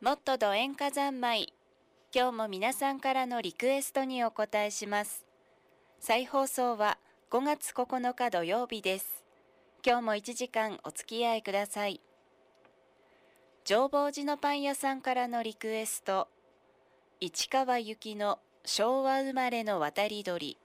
もっとど演歌三昧。今日も皆さんからのリクエストにお答えします。再放送は5月9日土曜日です。今日も1時間お付き合いください。浄法寺のパン屋さんからのリクエスト、市川由紀の昭和生まれの渡り鳥。